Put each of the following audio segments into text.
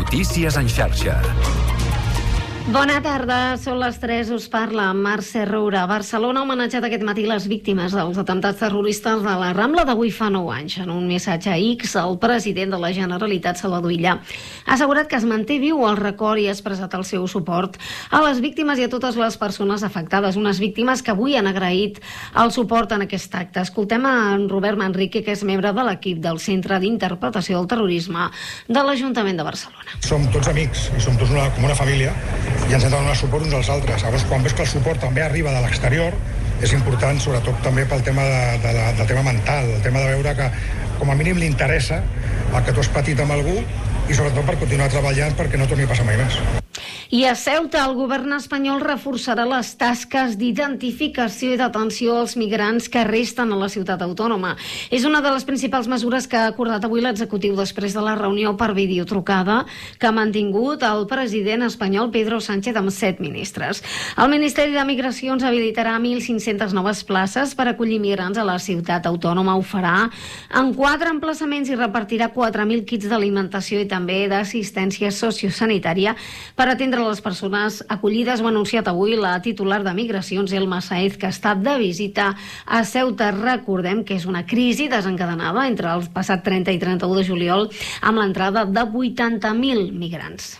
Notícies en xarxa. Bona tarda, són les 3, us parla Mercè Roura. Barcelona ha homenatjat aquest matí les víctimes dels atemptats terroristes de la Rambla d'avui fa 9 anys. En un missatge a X, el president de la Generalitat, Salvador Illa, ha assegurat que es manté viu el record i ha expressat el seu suport a les víctimes i a totes les persones afectades, unes víctimes que avui han agraït el suport en aquest acte. Escoltem a en Robert Manrique, que és membre de l'equip del Centre d'Interpretació del Terrorisme de l'Ajuntament de Barcelona. Som tots amics i som tots com una família i ens hem de donar suport uns als altres. Llavors, quan veus que el suport també arriba de l'exterior, és important, sobretot també pel tema del tema mental, el tema de veure que com a mínim li interessa el que tu has patit amb algú i sobretot per continuar treballant perquè no torni a passar mai més. I a Ceuta, el govern espanyol reforçarà les tasques d'identificació i d'atenció als migrants que resten a la ciutat autònoma. És una de les principals mesures que ha acordat avui l'executiu després de la reunió per videotrucada que ha mantingut el president espanyol Pedro Sánchez amb 7 ministres. El Ministeri de Migracions habilitarà 1.500 noves places per acollir migrants a la ciutat autònoma. Ho farà en 4 emplaçaments i repartirà 4.000 kits d'alimentació i també d'assistència sociosanitària per atendre les persones acollides. Ho ha anunciat avui la titular de Migracions, Elma Saez, que ha estat de visita a Ceuta. Recordem que és una crisi desencadenada entre el passat 30 i 31 de juliol amb l'entrada de 80.000 migrants.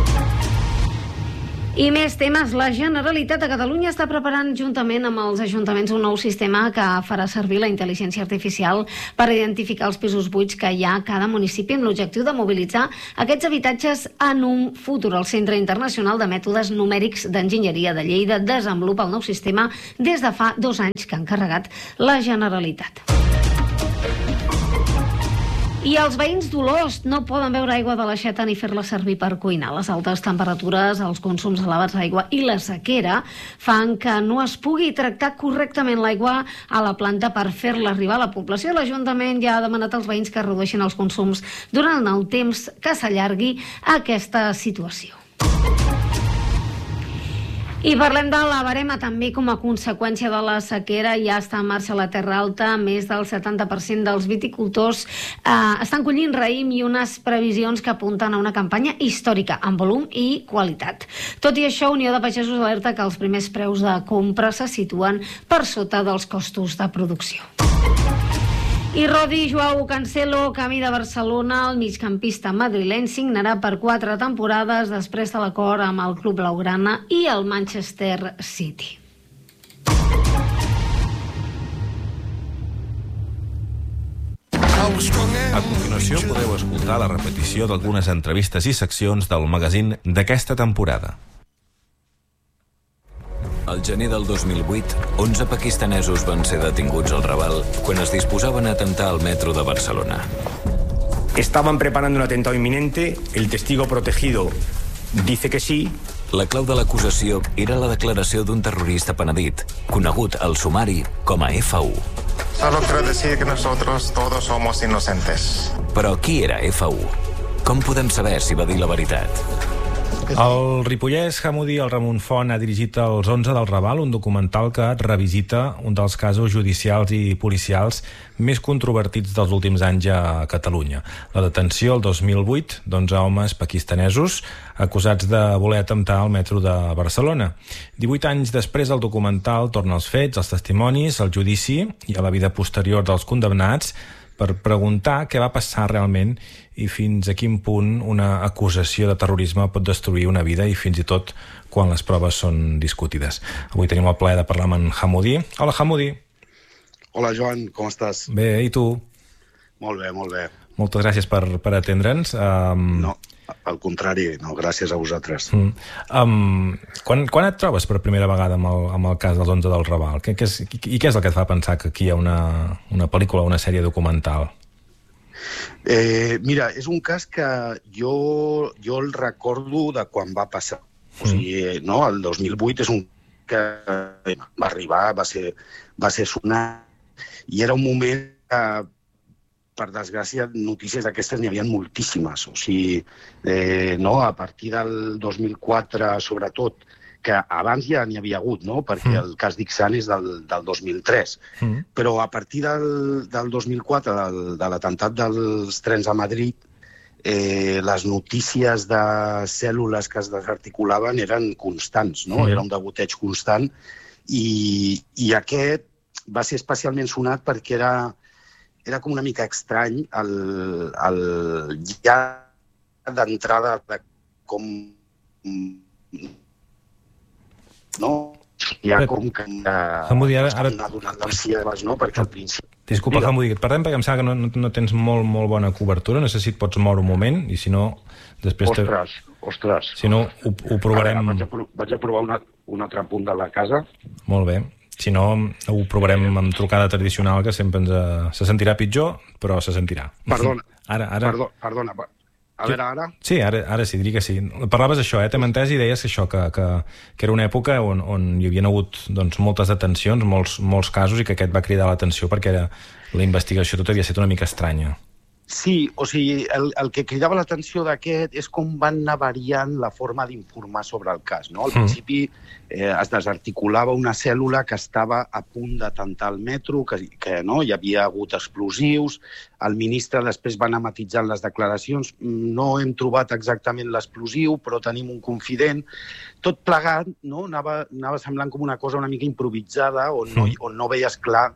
I més temes. La Generalitat de Catalunya està preparant juntament amb els ajuntaments un nou sistema que farà servir la intel·ligència artificial per identificar els pisos buits que hi ha a cada municipi amb l'objectiu de mobilitzar aquests habitatges en un futur. El Centre Internacional de Mètodes Numèrics d'Enginyeria de Lleida desenvolupa el nou sistema des de fa 2 anys que ha encarregat la Generalitat. I els veïns d'Olost no poden beure aigua de l'aixeta ni fer-la servir per cuinar. Les altes temperatures, els consums elevats d'aigua i la sequera fan que no es pugui tractar correctament l'aigua a la planta per fer-la arribar a la població. L'Ajuntament ja ha demanat als veïns que redueixin els consums durant el temps que s'allargui aquesta situació. I parlem de la Verema també com a conseqüència de la sequera. Ja està en marxa la Terra Alta. Més del 70% dels viticultors estan collint raïm i unes previsions que apunten a una campanya històrica en volum i qualitat. Tot i això, Unió de Pagesos alerta que els primers preus de compra se situen per sota dels costos de producció. I Rodi Joao Cancelo, camí de Barcelona, el migcampista madrileny signarà per 4 temporades després de l'acord amb el club blaugrana i el Manchester City. A continuació podeu escoltar la repetició d'algunes entrevistes i seccions del magazín d'aquesta temporada. Al gener del 2008, 11 pakistanesos van ser detinguts al Raval quan es disposaven a atemptar al metro de Barcelona. Estaban preparando un atentado inminente, el testigo protegido dice que sí. La clau de l'acusació era la declaració d'un terrorista penedit, conegut al sumari com a F1. Solo quiero decir que nosotros todos somos inocentes. Però qui era F1? Com podem saber si va dir la veritat? El ripollès Hamudi, el Ramon Font, ha dirigit Els 11 del Raval, un documental que revisita un dels casos judicials i policials més controvertits dels últims anys a Catalunya. La detenció el 2008 d'11 homes pakistanesos acusats de voler atemptar al metro de Barcelona. 18 anys després, el documental torna als fets, als testimonis, al judici i a la vida posterior dels condemnats per preguntar què va passar realment i fins a quin punt una acusació de terrorisme pot destruir una vida i fins i tot quan les proves són discutides. Avui tenim el plaer de parlar amb en Hamudi. Hola, Hamudi. Hola, Joan, com estàs? Bé, i tu? Molt bé, molt bé. Moltes gràcies per atendre'ns. No, al contrari, no, gràcies a vosaltres. Quan et trobes per primera vegada amb el cas dels 11 del Raval? Què és el que et fa pensar que aquí hi ha una pel·lícula o una sèrie documental? Mira, és un cas que jo el recordo de quan va passar. O sigui, no, el 2008 és un que va arribar, va ser sonat, i era un moment que, per desgràcia, notícies d'aquestes n'hi havia moltíssimes. O sigui, a partir del 2004, sobretot, que abans ja n'hi havia hagut, no? Perquè el cas d'Ixan és del 2003. Però a partir del 2004, de l'atemptat dels trens a Madrid, les notícies de cèl·lules que es desarticulaven eren constants, no? Era un degoteig constant, i aquest va ser especialment sonat perquè era com una mica estrany ja d'entrada de com... no? Ja com que ara donant les cieves, no? Perquè al principi... Disculpa, Hamudi, et parlem perquè em sembla que no tens molt bona cobertura, no sé si et pots moure un moment, i si no, després... Ostres. Si no, ho provarem... Vaig a provar un altre punt de la casa. Molt bé. Si no, ho provarem amb trucada tradicional, que sempre se sentirà pitjor, però se sentirà. Perdona. Perdona. A veure, ara? Sí, ara sí, diria que sí. Parlaves això, t'hem entès, i deies que això, que era una època on hi havia hagut moltes detencions, molts casos, i que aquest va cridar l'atenció perquè la investigació tot havia estat una mica estranya. Sí, o sigui, el que cridava l'atenció d'aquest és com van anar variant la forma d'informar sobre el cas, no? Al principi es desarticulava una cèl·lula que estava a punt de tancar el metro, que no, hi havia hagut explosius. El ministre després va anar matitzant les declaracions. No hem trobat exactament l'explosiu, però tenim un confident. Tot plegat, no? Anava semblant com una cosa una mica improvisada, on no veies clar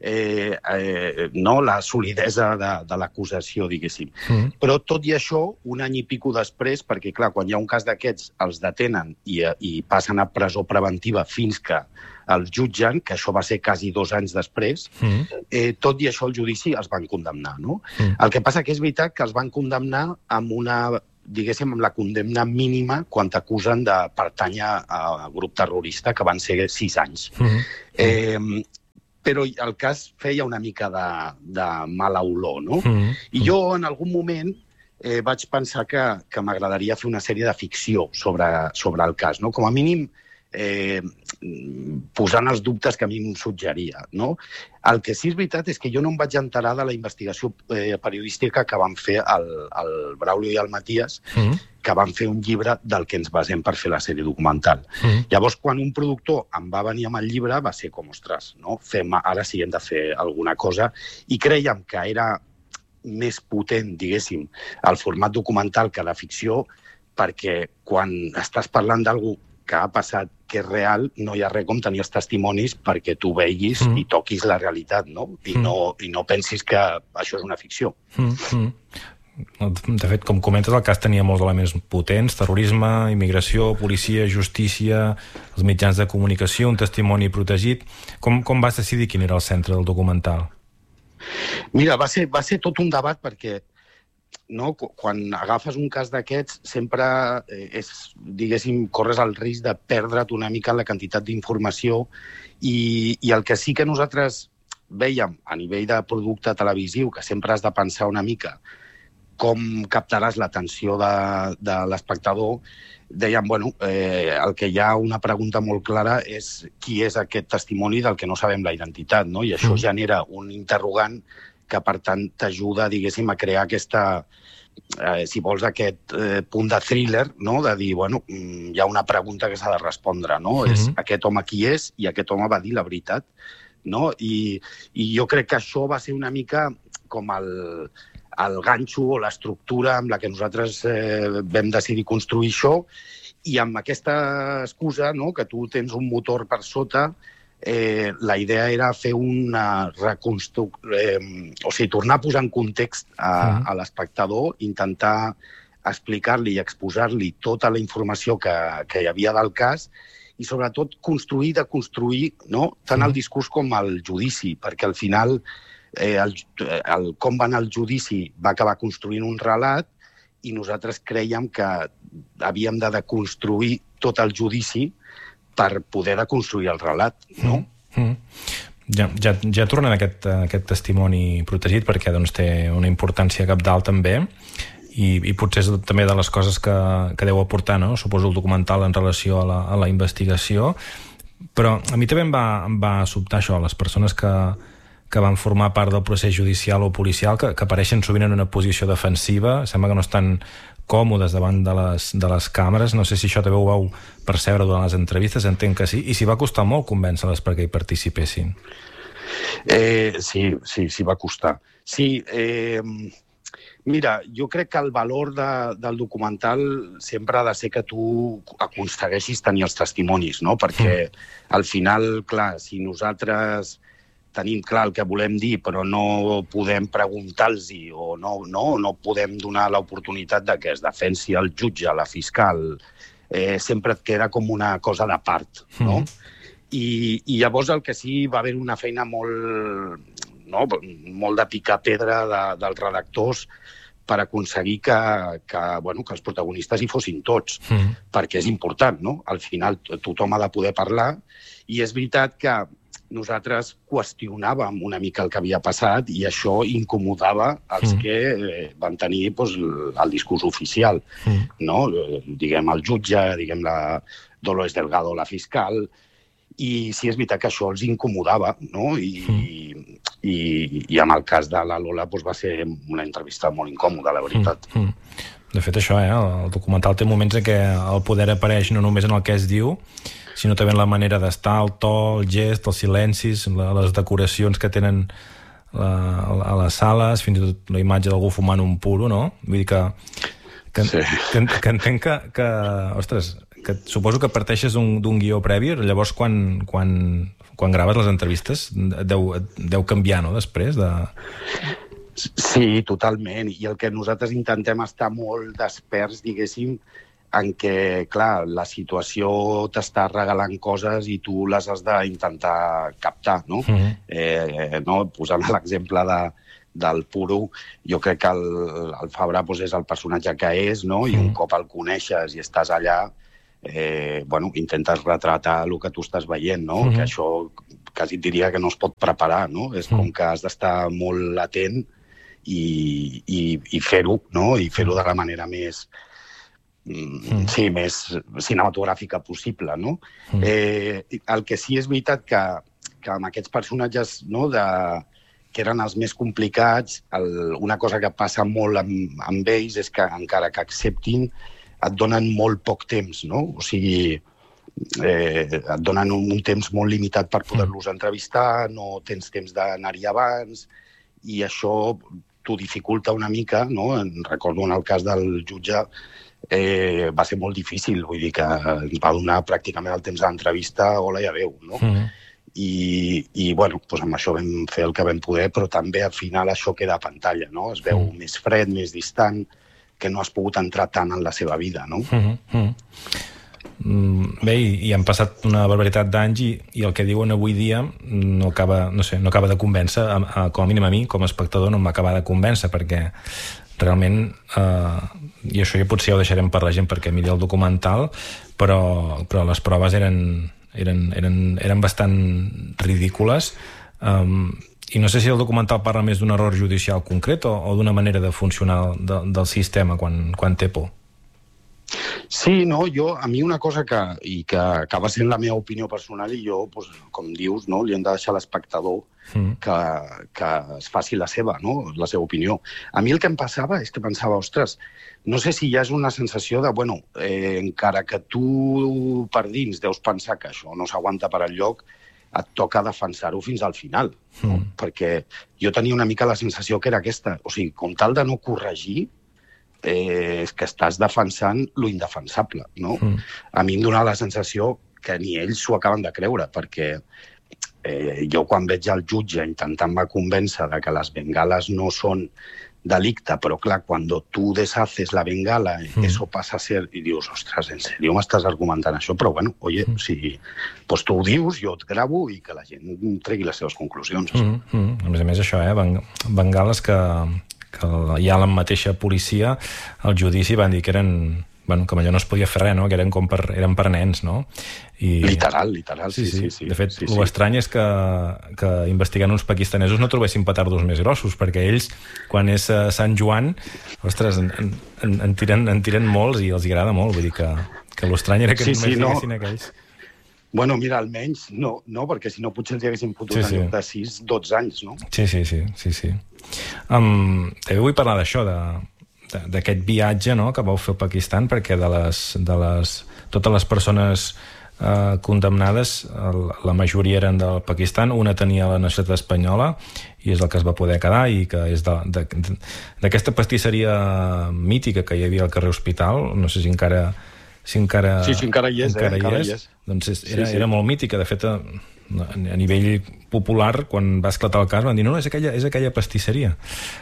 la solidesa de l'acusació, diguéssim. Però tot i això, un any i pico després, perquè clar, quan hi ha un cas d'aquests els detenen i passen a presó preventiva fins que els jutgen, que això va ser quasi 2 anys després, tot i això el judici els van condemnar, no? El que passa que és veritat que els van condemnar amb amb la condemna mínima quan t'acusen de pertànyer a grup terrorista, que van ser 6 anys. Però el cas feia una mica de mala olor, no? I jo, en algun moment, vaig pensar que m'agradaria fer una sèrie de ficció sobre el cas, no? Com a mínim, posant els dubtes que a mi em suggeria, no? El que sí és veritat és que jo no em vaig enterar de la investigació periodística que van fer el Braulio i el Matías, que van fer un llibre del que ens basem per fer la sèrie documental. Llavors, quan un productor em va venir amb el llibre, va ser com, ostres, no? Ara sí hem de fer alguna cosa, i creiem que era més potent, diguéssim, el format documental que la ficció, perquè quan estàs parlant d'algú que ha passat, que és real, no hi ha res com tenir els testimonis perquè tu veguis i toquis la realitat, no? I no pensis que això és una ficció. De fet, com comentes, el cas tenia molts elements potents: terrorisme, immigració, policia, justícia, els mitjans de comunicació, un testimoni protegit. Com vas decidir quin era el centre del documental? Mira, va ser tot un debat perquè quan agafes un cas d'aquests sempre corres el risc de perdre't una mica la quantitat d'informació, i el que sí que nosaltres vèiem a nivell de producte televisiu, que sempre has de pensar una mica com captaràs l'atenció de l'espectador, dèiem, el que hi ha una pregunta molt clara és qui és aquest testimoni del que no sabem la identitat, no? I això genera un interrogant que, per tant, t'ajuda, diguéssim, a crear aquesta, si vols, aquest punt de thriller, no? De dir, hi ha una pregunta que s'ha de respondre, no? És aquest home qui és, i aquest home va dir la veritat, no? I jo crec que això va ser una mica com el ganxo o l'estructura amb la que nosaltres vam decidir construir això, i amb aquesta excusa, que tu tens un motor per sota, la idea era fer una tornar a posar en context a l'espectador, intentar explicar-li i exposar-li tota la informació que hi havia del cas, i sobretot deconstruir tant el discurs com el judici, perquè al final com va anar el judici va acabar construint un relat, i nosaltres creiem que havíem de deconstruir tot el judici per poder deconstruir el relat, no? Ja tornem a aquest testimoni protegit, perquè té una importància cabdal també, i potser és també de les coses que deu aportar, suposo, el documental en relació a la investigació. Però a mi també em va sobtar això, les persones que van formar part del procés judicial o policial, que apareixen sovint en una posició defensiva, sembla que no estan còmodes davant de les càmeres. No sé si això també ho vau percebre durant les entrevistes, entenc que sí, i si va costar molt convèncer-les perquè hi participessin. Sí, va costar. Sí, Mira, jo crec que el valor del documental sempre ha de ser que tu aconsegueixis tenir els testimonis, no? Perquè al final, clar, si nosaltres tenim clar el que volem dir, però no podem preguntar-los-hi o no podem donar l'oportunitat de que es defensi el jutge, la fiscal, sempre et queda com una cosa de part, no? I llavors el que sí va haver una feina molt de picar pedra dels redactors per aconseguir que els protagonistes hi fossin tots, perquè és important, no? Al final tothom ha de poder parlar i és veritat que nosaltres qüestionàvem una mica el que havia passat i això incomodava els que van tenir el discurs oficial, no? Diguem el jutge, diguem la Dolores Delgado, la fiscal, i sí és veritat que això els incomodava, no? I en el cas de la Lola va ser una entrevista molt incòmoda, la veritat. De fet, això, el documental té moments en què el poder apareix no només en el que es diu, sinó també en la manera d'estar, el to, el gest, els silencis, les decoracions que tenen a les sales, fins i tot la imatge d'algú fumant un puro, no? Vull dir que entenc que ostres, que suposo que parteixes d'un guió previ, llavors quan graves les entrevistes deu canviar, no?, després de... Sí, totalment, i el que nosaltres intentem estar molt desperts, diguéssim, en què, clar, la situació t'està regalant coses i tu les has d'intentar captar, no? Posant l'exemple del puro, jo crec que el Fabra és el personatge que és, no? I un cop el coneixes i estàs allà, intentes retratar el que tu estàs veient, no? Que això quasi diria que no es pot preparar, no? És com que has d'estar molt atent i fer-ho, no? I fer-ho de la manera més cinematogràfica possible, no? El que sí és veritat que amb aquests personatges, que eren els més complicats, una cosa que passa molt amb ells és que encara que acceptin et donen molt poc temps, no? O sigui, et donen un temps molt limitat per poder-los entrevistar, no tens temps d'anar-hi abans, i això t'ho dificulta una mica, no? Recordo en el cas del jutge va ser molt difícil, vull dir que ens va donar pràcticament el temps de l'entrevista, hola i adéu, no? I amb això vam fer el que vam poder, però també al final això queda a pantalla, no? Es veu més fred, més distant, que no has pogut entrar tant en la seva vida, no? Bé, i han passat una barbaritat d'anys i el que diuen avui dia no acaba de convèncer, com a mínim a mi, com a espectador, no m'acaba de convèncer, perquè realment, i això ja potser ho deixarem per la gent perquè miri el documental, però les proves eren bastant ridícules, i no sé si el documental parla més d'un error judicial concret o d'una manera de funcionar del sistema quan té por. Sí, a mi una cosa que acaba sent la meva opinió personal i jo, com dius, li hem de deixar a l'espectador que es faci la seva opinió. A mi el que em passava és que pensava, ostres, no sé si ja és una sensació de, encara que tu per dins deus pensar que això no s'aguanta per enlloc, et toca defensar-ho fins al final. Perquè jo tenia una mica la sensació que era aquesta. O sigui, com tal de no corregir, és que estàs defensant lo indefensable, no? A mi em donava la sensació que ni ells s'ho acaben de creure, perquè jo quan veig el jutge intentant-me convèncer de que les bengales no són delicte, però clar, quan tu deshaces la bengala, eso passa a ser, i dius, ostres, en sèrio m'estàs argumentant això? Però oye, si tu ho dius, jo et gravo i que la gent tregui les seves conclusions. A més això, bengales que ja la mateixa policia al judici van dir que eren que amb allò no es podia fer res, que eren per nens, no? Literal, sí. De fet, l'estrany és que investigant uns pakistanesos no trobessin petardos més grossos, perquè ells, quan és Sant Joan, ostres, en tiren molts i els agrada molt, vull dir que l'estrany era que només diguessin aquells. Mira, almenys no, perquè si no potser els haguessin fotut en lloc de 6-12 anys, no? Sí. També vull parlar d'això, d'aquest viatge que vau fer al Pakistan, perquè de totes les persones condemnades, la majoria eren del Pakistan, una tenia la nacionalitat espanyola i és el que es va poder quedar, i que és d'aquesta pastisseria mítica que hi havia al carrer Hospital, no sé si encara hi és. Doncs era molt mítica. De fet, a nivell popular, quan va esclatar el cas, van dir no, és aquella pastisseria.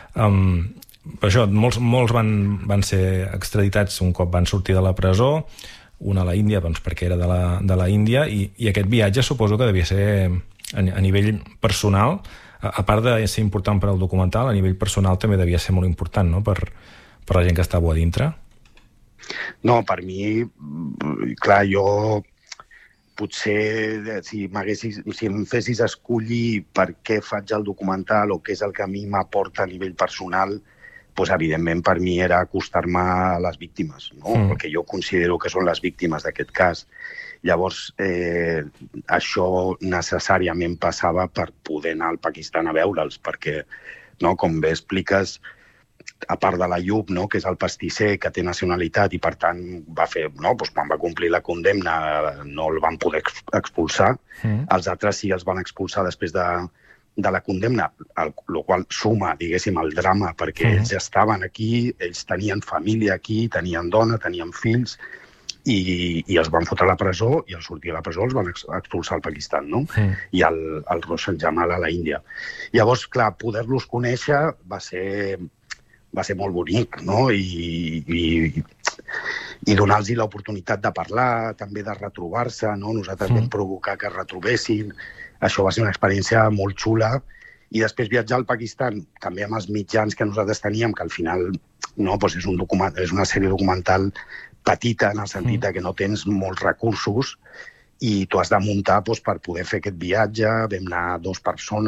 Per això, molts van ser extraditats un cop van sortir de la presó, una a la Índia, doncs, perquè era de la Índia, i aquest viatge suposo que devia ser a nivell personal, a part de ser important per al documental, a nivell personal també devia ser molt important, no?, per la gent que estava a dintre. No, per mi, clar, jo potser si em fessis escollir per què faig el documental o què és el que a mi m'aporta a nivell personal, doncs evidentment per mi era acostar-me a les víctimes, no? El que jo considero que són les víctimes d'aquest cas. Llavors, això necessàriament passava per poder anar al Pakistan a veure'ls, perquè, no, com bé expliques, a part de l'Ayub, no, que és el pastisser que té nacionalitat i per tant va fer, no, doncs quan va complir la condemna no el van poder expulsar, els altres sí els van expulsar després de la condemna, el qual suma, diguéssim, el drama, perquè ells estaven aquí, ells tenien família aquí, tenien dona, tenien fills, i els van fotre a la presó, i al sortir de la presó els van expulsar al Pakistan, no? I el Roshan Jamal a la Índia. Llavors, clar, poder-los conèixer va ser molt bonic, no? I donar-los l'oportunitat de parlar, també de retrobar-se, no? Nosaltres vam provocar que es retrobessin. Això va ser una experiència molt xula. I després viatjar al Pakistan, també amb els mitjans que nosaltres teníem, que al final no, doncs és una sèrie documental petita, en el sentit que no tens molts recursos, i tu has de muntar per poder fer aquest viatge. Vam anar 2 persones,